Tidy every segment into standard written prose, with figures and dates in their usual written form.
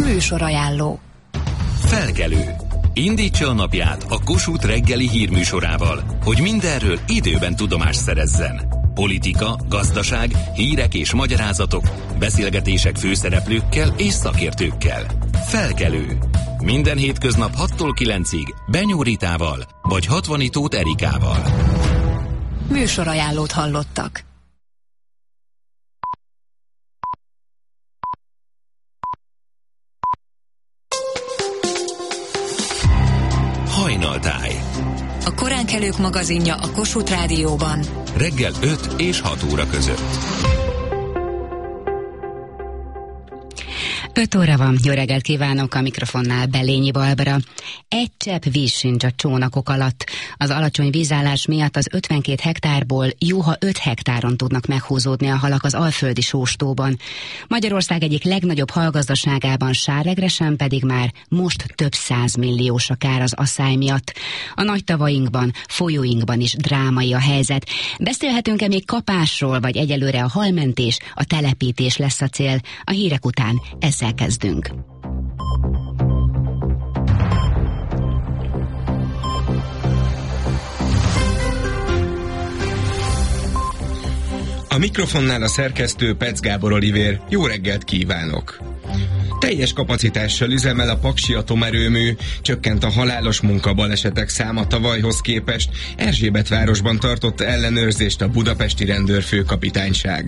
Műsorajánló. Felkelő. Indítsa a napját a Kossuth reggeli hírműsorával, hogy mindenről időben tudomást szerezzen. Politika, gazdaság, hírek és magyarázatok, beszélgetések főszereplőkkel és szakértőkkel. Felkelő. Minden hétköznap 6-tól 9-ig Benyó Ritával vagy Hatvani Tóth Erikával. Műsorajánlót hallottak. Hajnaltáj. A koránkelők magazinja a Kossuth Rádióban. Reggel 5 és 6 óra között. 5 óra van, jó reggelt kívánok, a mikrofonnál Belényi Barbara. Egy csepp víz sincs a csónakok alatt. Az alacsony vízállás miatt az 52 hektárból jóha 5 hektáron tudnak meghúzódni a halak az alföldi sóstóban. Magyarország egyik legnagyobb halgazdaságában, Sáregresen pedig már most több 100 milliós a kár az asszály miatt. A nagy tavainkban, folyóinkban is drámai a helyzet. Beszélhetünk-e még kapásról, vagy egyelőre a halmentés, a telepítés lesz a cél? A hírek után ezzel kezdünk. A mikrofonnál a szerkesztő Pecz Gábor Olivér. Jó reggelt kívánok! Teljes kapacitással üzemel a Paksi atomerőmű, csökkent a halálos munkabalesetek száma tavalyhoz képest, Erzsébetvárosban tartott ellenőrzést a budapesti rendőrfőkapitányság.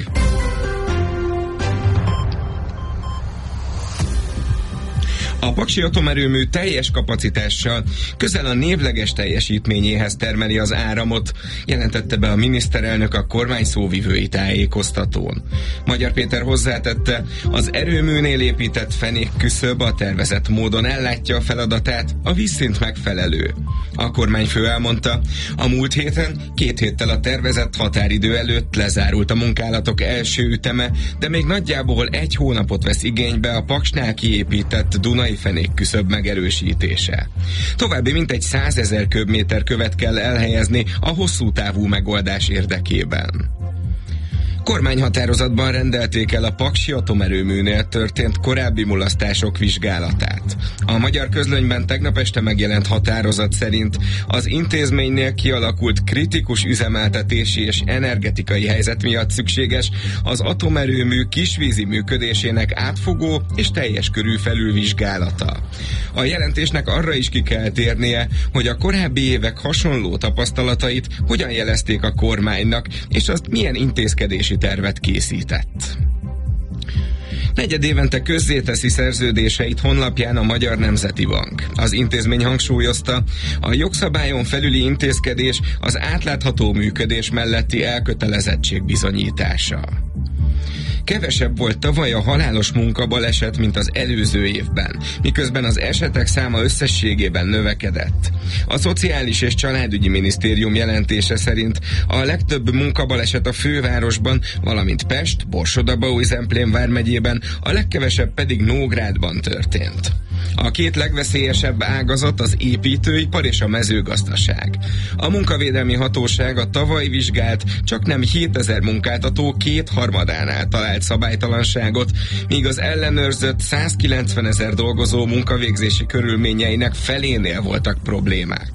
A Paksi atomerőmű teljes kapacitással közel a névleges teljesítményéhez termeli az áramot, jelentette be a miniszterelnök a kormány szóvivői tájékoztatón. Magyar Péter hozzátette, az erőműnél épített fenékküszöb a tervezett módon ellátja a feladatát, a vízszint megfelelő. A kormányfő elmondta, a múlt héten 2 héttel a tervezett határidő előtt lezárult a munkálatok első üteme, de még nagyjából 1 hónapot vesz igénybe a Paksnál kiépített Dunai fenékküszöb megerősítése. További mintegy 100 000 köbméter követ kell elhelyezni a hosszú távú megoldás érdekében. Kormányhatározatban rendelték el a Paksi atomerőműnél történt korábbi mulasztások vizsgálatát. A Magyar Közlönyben tegnap este megjelent határozat szerint az intézménynél kialakult kritikus üzemeltetési és energetikai helyzet miatt szükséges az atomerőmű kisvízi működésének átfogó és teljes körű felülvizsgálata. A jelentésnek arra is ki kell térnie, hogy a korábbi évek hasonló tapasztalatait hogyan jelezték a kormánynak, és azt milyen intézkedési tervet készített. Negyedévente közzéteszi szerződéseit honlapján a Magyar Nemzeti Bank. Az intézmény hangsúlyozta, a jogszabályon felüli intézkedés az átlátható működés melletti elkötelezettség bizonyítása. Kevesebb volt tavaly a halálos munkabaleset, mint az előző évben, miközben az esetek száma összességében növekedett. A Szociális és Családügyi Minisztérium jelentése szerint a legtöbb munkabaleset a fővárosban, valamint Pest, Borsod-Abaúj-Zemplén vármegyében, a legkevesebb pedig Nógrádban történt. A 2 legveszélyesebb ágazat az építőipar és a mezőgazdaság. A munkavédelmi hatóság a tavaly vizsgált csaknem 7000 munkáltató 2/3-ánál talált szabálytalanságot, míg az ellenőrzött 190 000 dolgozó munkavégzési körülményeinek felénél voltak problémák.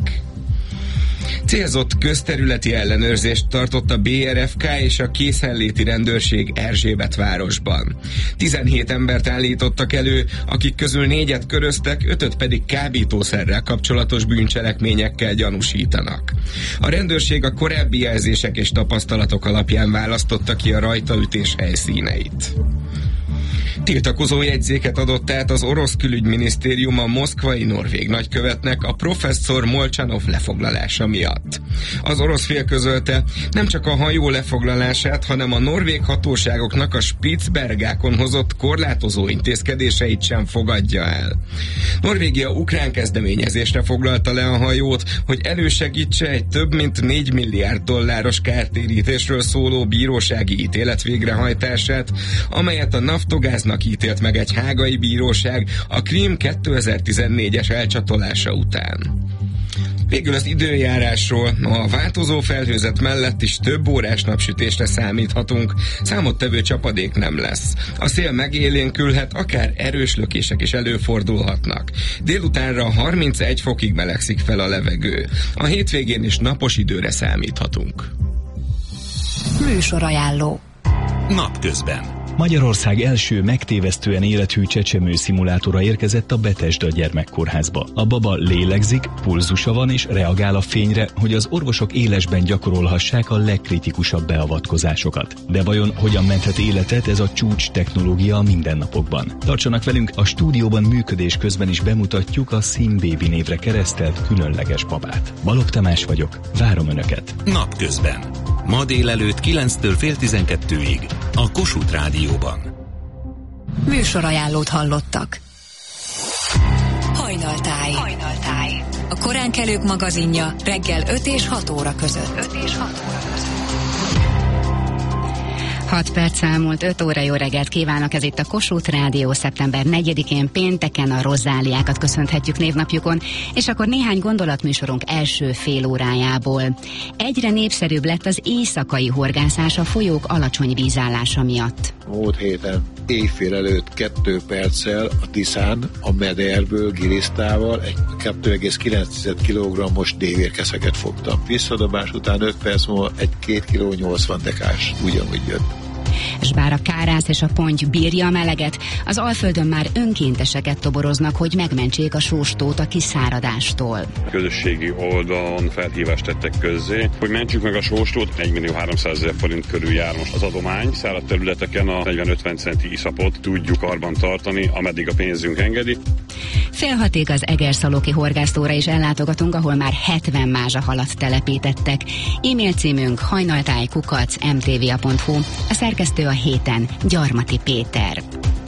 Célzott közterületi ellenőrzést tartott a BRFK és a készenléti rendőrség Erzsébetvárosban. 17 embert állítottak elő, akik közül 4-et köröztek, 5-öt pedig kábítószerrel kapcsolatos bűncselekményekkel gyanúsítanak. A rendőrség a korábbi jelzések és tapasztalatok alapján választotta ki a rajtaütés helyszíneit. Tiltakozó jegyzéket adott át az orosz külügyminisztérium a moszkvai norvég nagykövetnek a professzor Molchanov lefoglalása miatt. Az orosz fél közölte, nem csak a hajó lefoglalását, hanem a norvég hatóságoknak a Spitsbergákon hozott korlátozó intézkedéseit sem fogadja el. Norvégia ukrán kezdeményezésre foglalta le a hajót, hogy elősegítse egy több mint 4 milliárd dolláros kártérítésről szóló bírósági ítélet végrehajtását, amelyet a Naftogáznak ítélt meg egy hágai bíróság a Krím 2014-es elcsatolása után. Végül az időjárásról. A változó felhőzet mellett is több órás napsütésre számíthatunk. Számottevő csapadék nem lesz. A szél megélénkülhet, akár erős lökések is előfordulhatnak. Délutánra 31 fokig melegszik fel a levegő. A hétvégén is napos időre számíthatunk. Műsorajánló. Napközben. Magyarország első megtévesztően élethű csecsemő szimulátora érkezett a Bethesda gyermekkórházba. A baba lélegzik, pulzusa van és reagál a fényre, hogy az orvosok élesben gyakorolhassák a legkritikusabb beavatkozásokat. De vajon hogyan menthet életet ez a csúcs technológia a mindennapokban? Tartsanak velünk, a stúdióban működés közben is bemutatjuk a Színbaby névre keresztelt különleges babát. Balogh Tamás vagyok, várom Önöket. Napközben. Ma délelőtt 9-től fél 12-ig a Kossuth Rádióban. Műsorajánlót hallottak. Hajnaltáj. A koránkelők magazinja reggel 5 és 6 óra között. 6 perc elmúlt 5 óra, jó reggelt kívánok, ez itt a Kossuth Rádió, szeptember 4-én pénteken a Rozáliákat köszönhetjük névnapjukon, és akkor néhány gondolatműsorunk első fél órájából. Egyre népszerűbb lett az éjszakai horgászás a folyók alacsony vízállása miatt. Múlt héten éjfél előtt 2 perccel a Tiszán a mederből gilisztával egy 2,9 kg-os dévérkeszeget fogtam. Visszadobás után 5 perc múlva egy 2 kg 80 dekás ugyanúgy jött. És bár a kárász és a ponty bírja a meleget, az Alföldön már önkénteseket toboroznak, hogy megmentsék a sóstót a kiszáradástól. Közösségi oldalon felhívást tettek közzé, hogy mentsük meg a sóstót, 1.300.000 forint körül jár most az adomány. Száradt területeken a 40-50 centi iszapot tudjuk karban tartani, ameddig a pénzünk engedi. Fél 6-ig az Egerszalóki horgásztóra is ellátogatunk, ahol már 70 mázsahalat telepítettek. E-mail címünk hajnaltáj@mtva.hu. A szerkesztő a héten Gyarmati Péter.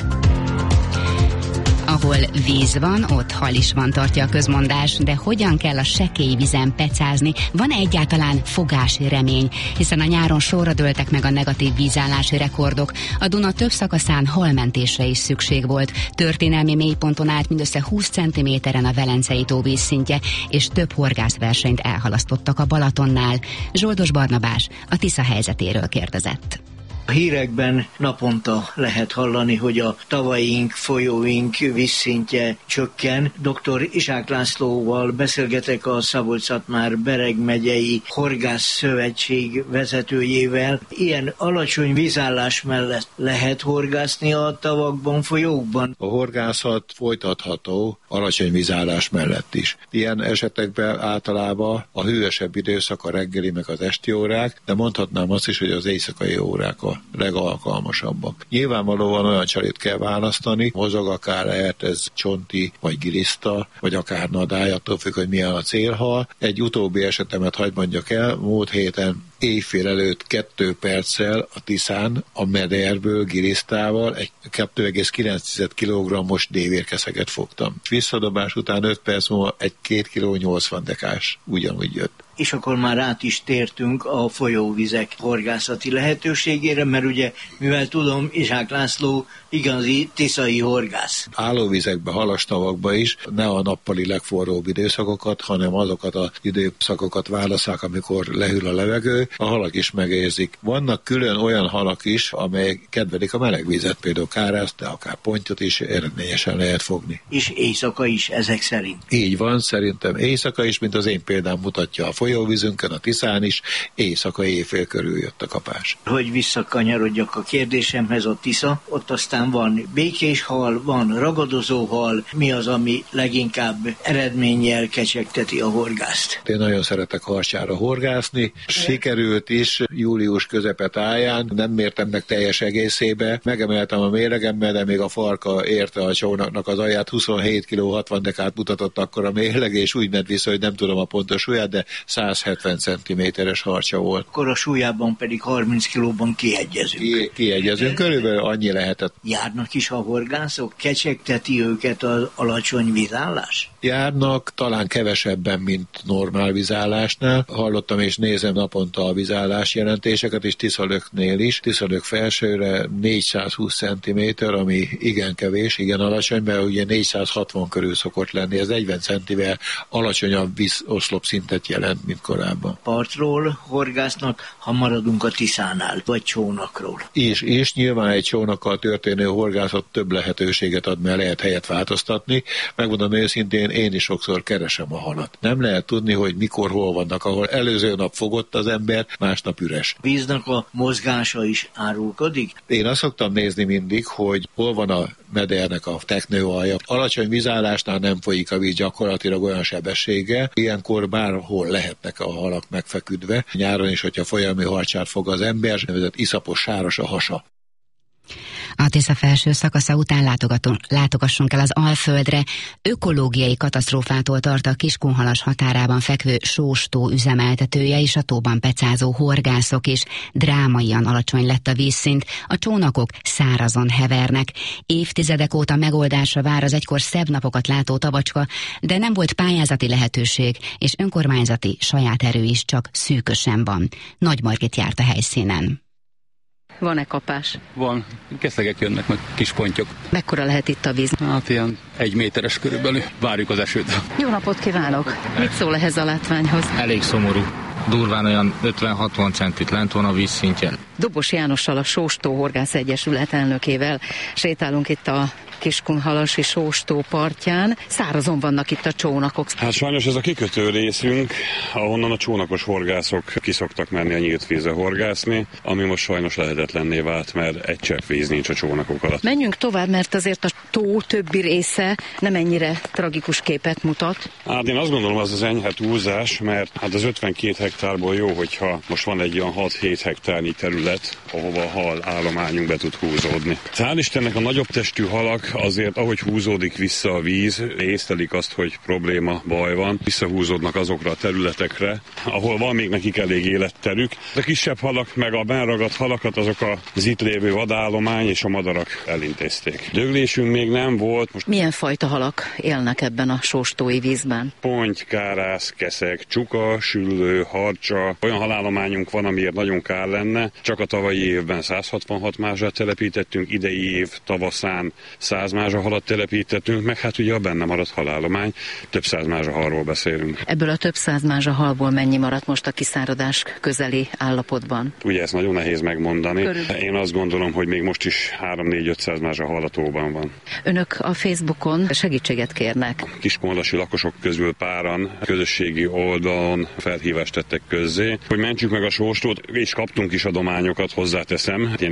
Ahol víz van, ott hal is van, tartja a közmondás, de hogyan kell a sekély vízen pecázni? Van-e egyáltalán fogási remény? Hiszen a nyáron sorra dőltek meg a negatív vízállási rekordok. A Duna több szakaszán halmentésre is szükség volt. Történelmi mélyponton állt mindössze 20 cm-en a Velencei tó vízszintje, és több horgászversenyt elhalasztottak a Balatonnál. Zsoldos Barnabás a Tisza helyzetéről kérdezett. A hírekben naponta lehet hallani, hogy a tavaink, folyóink vízszintje csökken. Dr. Izsák Lászlóval beszélgetek, a Szabolcs-Szatmár-Bereg megyei horgászszövetség vezetőjével. Ilyen alacsony vízállás mellett lehet horgászni a tavakban, folyókban? A horgászat folytatható alacsony vízállás mellett is. Ilyen esetekben általában a hűvösebb időszak a reggeli meg az esti órák, de mondhatnám azt is, hogy az éjszakai órák a legalkalmasabbak. Nyilvánvalóan olyan csalét kell választani, mozog akár lehet ez csonti, vagy giliszta, vagy akár nadály, attól függ, hogy milyen a célhal. Egy utóbbi esetemet hadd mondjak el, múlt héten éjfél előtt 2 perccel a Tiszán a mederből gilisztával egy 2,9 kg-os dévérkeszeget fogtam. Visszadobás után 5 perc múlva egy 2 kg 80 dekás ugyanúgy jött. És akkor már át is tértünk a folyóvizek horgászati lehetőségére, mert ugye, mivel tudom, Izsák László igazi tiszai horgász. Állóvizekbe, halastavakba is ne a nappali legforróbb időszakokat, hanem azokat az időszakokat válasszák, amikor lehűl a levegő, a halak is megérzik. Vannak külön olyan halak is, amelyek kedvelik a meleg vizet, például kárászt, de akár pontyot is eredményesen lehet fogni. És éjszaka is ezek szerint? Így van, szerintem éjszaka is, mint az én példám mutatja a folyóvízünkön, a Tiszán is, éjszaka éjfél körül jött a kapás. Hogy visszakanyarodjak a kérdésemhez, a Tisza, ott aztán van békéshal, van ragadozóhal, mi az, ami leginkább eredménnyel kecsegteti a horgászt? Én nagyon szeretek harcsára horgászni, sikerült is július közepetáján, nem mértem meg teljes egészébe, megemeltem a méregemmel, de még a farka érte a csónaknak az alját, 27 kg 60 dekát mutatott akkor a mérleg, és úgy ment vissza, hogy nem tudom a pontos súlyát, de 170 cm-es harcsa volt. Akkor a súlyában pedig 30 kg-ban kiegyezünk. Kiegyezünk, körülbelül annyi lehetett. Járnak is a horgászok? Kecsegteti őket az alacsony vízállás? Járnak, talán kevesebben, mint normál vízállásnál. Hallottam és nézem naponta a vízállás jelentéseket, és Tiszalöknél is. Tiszalök felsőre 420 cm, ami igen kevés, igen alacsony, mert ugye 460 körül szokott lenni. Ez 40 centivel alacsonyabb vízoszlopszintet jelent, mint korábban. Partról horgásznak, ha maradunk a Tiszánál, vagy csónakról? És nyilván egy csónakkal történő horgászat több lehetőséget ad, mert lehet helyet változtatni. Megmondom őszintén, én is sokszor keresem a halat. Nem lehet tudni, hogy mikor, hol vannak, ahol előző nap fogott az ember, másnap üres. Víznek a mozgása is árulkodik? Én azt szoktam nézni mindig, hogy hol van a medernek a teknőalja. Alacsony vízállásnál nem folyik a víz gyakorlatilag olyan sebességgel. Ilyenkor bárhol lehetnek a halak megfeküdve. Nyáron is, hogyha folyami harcsát fog az ember, nevezett iszapos sáros a hasa. A Tisza felső szakasza után látogassunk el az Alföldre. Ökológiai katasztrófától tart a Kiskunhalas határában fekvő sóstó üzemeltetője, és a tóban pecázó horgászok is. Drámaian alacsony lett a vízszint, a csónakok szárazon hevernek. Évtizedek óta megoldásra vár az egykor szebb napokat látó Tabacska, de nem volt pályázati lehetőség, és önkormányzati saját erő is csak szűkösen van. Nagy Margit járt a helyszínen. Van-e kapás? Van, keszegek jönnek, meg kis pontyok. Mekkora lehet itt a víz? Hát ilyen 1 méteres körülbelül. Várjuk az esőt. Jó napot kívánok! Mit szól ehhez a látványhoz? Elég szomorú. Durván olyan 50-60 centit lent van a vízszintje. Dobos Jánossal, a Sóstó Horgász Egyesület elnökével sétálunk itt a Kiskunhalasi sóstó partján. Szárazon vannak itt a csónakok. Hát sajnos ez a kikötő részünk, ahonnan a csónakos horgászok kiszoktak menni a nyílt vízre horgászni, ami most sajnos lehetetlenné vált, mert egy csepp víz nincs a csónakok alatt. Menjünk tovább, mert azért a tó többi része nem ennyire tragikus képet mutat. Hát én azt gondolom, az enyhe túlzás, mert hát az 52 hektárból jó, hogyha most van egy olyan 6-7 hektárnyi terület, ahova a hal állományunk be tud húzódni. Hál' Istennek a nagyobb testű halak azért, ahogy húzódik vissza a víz, észlelik azt, hogy probléma, baj van, visszahúzódnak azokra a területekre, ahol van még nekik elég életterük. A kisebb halak, meg a benragadt halakat azok az itt lévő vadállomány és a madarak elintézték. Döglésünk még nem volt. Most milyen fajta halak élnek ebben a sóstói vízben? Ponty, kárász, keszeg, csuka, süllő, harcsa. Olyan halállományunk van, amiért nagyon kár lenne. Csak a tavalyi évben 166 mázsát telepítettünk, idei év tavaszán 100 mázsahalat telepítettünk, meg hát ugye a benne maradt halállomány, több 100 mázsahalról beszélünk. Ebből a több 100 mázsahalból mennyi maradt most a kiszáradás közeli állapotban? Ugye ezt nagyon nehéz megmondani. Én azt gondolom, hogy még most is 3-4-500 mázsahal a tóban van. Önök a Facebookon segítséget kérnek. Kiskunhalasi lakosok közül páran közösségi oldalon felhívást tettek közzé, hogy mentsük meg a sóstót, és kaptunk is adományokat, hozzáteszem.